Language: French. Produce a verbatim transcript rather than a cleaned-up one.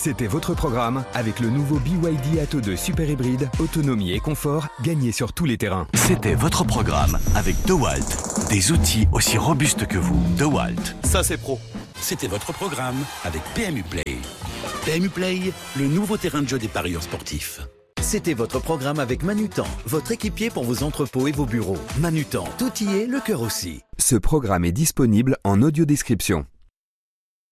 C'était votre programme avec le nouveau B Y D Atto deux Super Hybride, autonomie et confort, gagnez sur tous les terrains. C'était votre programme avec DeWalt, des outils aussi robustes que vous. DeWalt, ça c'est pro. C'était votre programme avec P M U Play. P M U Play, le nouveau terrain de jeu des parieurs sportifs. C'était votre programme avec Manutan, votre équipier pour vos entrepôts et vos bureaux. Manutan, tout y est, le cœur aussi. Ce programme est disponible en audio description.